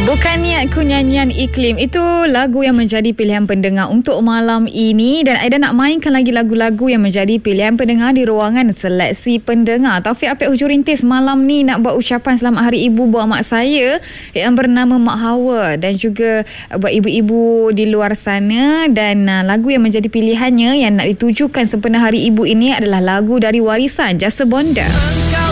Bukan niatku nyanyian iklim. Itu lagu yang menjadi pilihan pendengar untuk malam ini. Dan Aida nak mainkan lagi lagu-lagu yang menjadi pilihan pendengar di ruangan seleksi pendengar. Taufik Apek Hujurintis malam ni nak buat ucapan selamat hari ibu buat mak saya yang bernama Mak Hawa. Dan juga buat ibu-ibu di luar sana. Dan lagu yang menjadi pilihannya yang nak ditujukan sempena hari ibu ini adalah lagu dari Warisan Jasa Bonda.